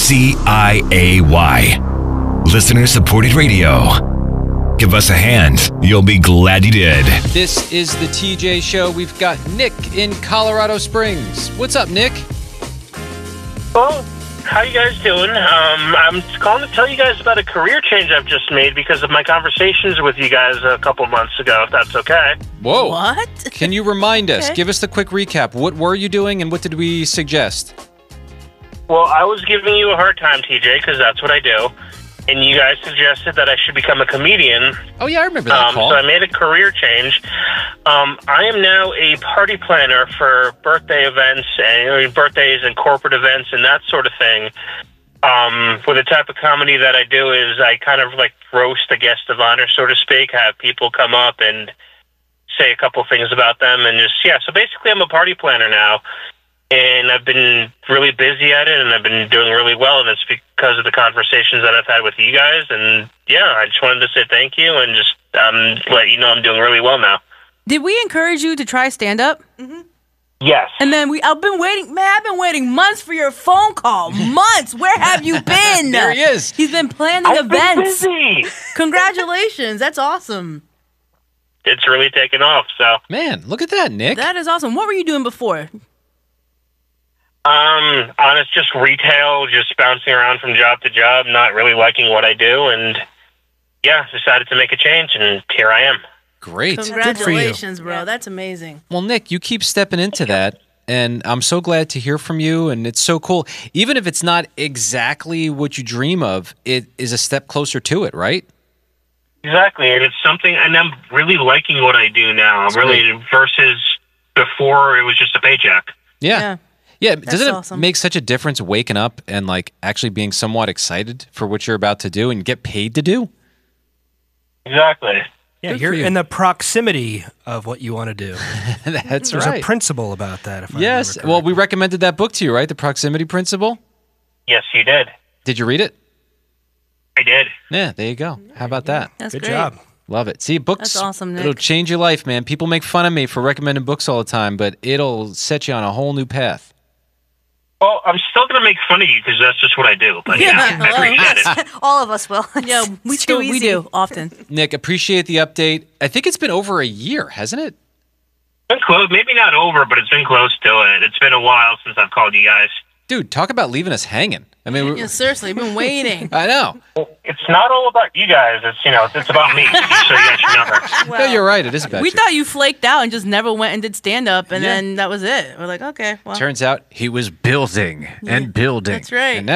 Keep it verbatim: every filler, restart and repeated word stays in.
C I A Y. Listener-supported radio. Give us a hand. You'll be glad you did. This is the T J Show. We've got Nick in Colorado Springs. What's up, Nick? Well, how you guys doing? Um, I'm calling to tell you guys about a career change I've just made because of my conversations with you guys a couple months ago, if that's okay. Whoa. What? Can you remind us? Okay. Give us the quick recap. What were you doing and what did we suggest? Well, I was giving you a hard time, T J, because that's what I do. And you guys suggested that I should become a comedian. Oh, yeah, I remember that um, call. So I made a career change. Um, I am now a party planner for birthday events and I mean, birthdays and corporate events and that sort of thing. Um, with the type of comedy that I do is I kind of like roast a guest of honor, so to speak, have people come up and say a couple things about them and just, yeah. So basically I'm a party planner now. And I've been really busy at it, and I've been doing really well, and it's because of the conversations that I've had with you guys. And, yeah, I just wanted to say thank you and just um, let you know I'm doing really well now. Did we encourage you to try stand-up? Mm-hmm. Yes. And then we, I've been waiting, man, I've been waiting months for your phone call. Months. Where have you been? There he is. He's been planning I've events. been busy. Congratulations. That's awesome. It's really taken off, so. Man, look at that, Nick. That is awesome. What were you doing before? Um, honest, just retail, just bouncing around from job to job, not really liking what I do, and, yeah, decided to make a change, and here I am. Great. Congratulations, bro. That's amazing. Well, Nick, you keep stepping into that, and I'm so glad to hear from you, and it's so cool. Even if it's not exactly what you dream of, it is a step closer to it, right? Exactly, and it's something, and I'm really liking what I do now, That's really, great. versus before it was just a paycheck. Yeah. Yeah. Yeah, That's doesn't it awesome. make such a difference waking up and like actually being somewhat excited for what you're about to do and get paid to do? Exactly. Yeah, Good you're for you. in the proximity of what you want to do. That's There's right. a principle about that. If I Yes. remember Well, we correctly. recommended that book to you, right? The Proximity Principle. Yes, you did. Did you read it? I did. Yeah, there you go. How about that? That's Good great. job. Love it. See, books. That's awesome, Nick. It'll change your life, man. People make fun of me for recommending books all the time, but it'll set you on a whole new path. Well, I'm still going to make fun of you because that's just what I do. But yeah, Yeah, I appreciate it. All of us will. Yeah, we It's do. too We easy. do often. Nick, appreciate the update. I think it's been over a year, hasn't it? Been close, maybe not over, but it's been close to it. It's been a while since I've called you guys. Dude, talk about leaving us hanging. I mean, we- Yeah, seriously, I've been waiting. I know. It's not all about you guys. It's you know, it's, it's about me. So you guys should know that. No, you're right. It is about We you. thought you flaked out and just never went and did stand-up, and Yeah. then that was it. We're like, okay, well. Turns out he was building and building. That's right. And